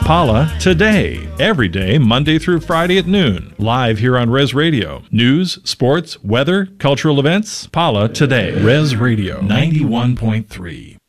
Paula Today, every day, Monday through Friday at noon, live here on Res Radio. News, sports, weather, cultural events. Paula Today. Res Radio 91.3.